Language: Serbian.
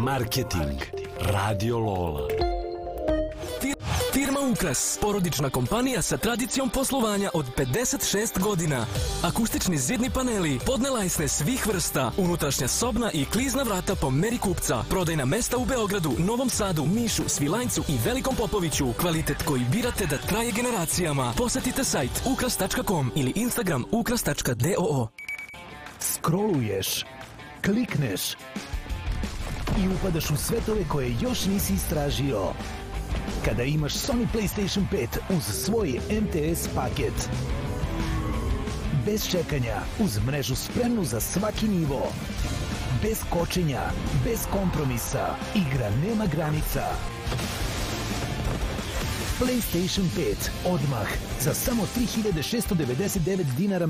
Marketing Radio Lola. Firma Ukras, porodična kompanija sa tradicijom poslovanja od 56 godina. Akustični zidni paneli, podnelajsne svih vrsta, unutrašnja sobna i klizna vrata po meri kupca. Prodajna mesta u Beogradu, Novom Sadu, Nišu, Svilajncu i Velikom Popoviću. Kvalitet koji birate da traje generacijama. Posetite sajt ukras.com ili Instagram ukras.doo. Scrolluješ, klikneš i upadaš u svetove koje još nisi istražio. Kada imaš Sony PlayStation 5 uz svoj MTS paket. Bez čekanja, uz mrežu spremnu za svaki nivo. Bez kočenja, bez kompromisa, igra nema granica. PlayStation 5 odmah za samo 3699 dinara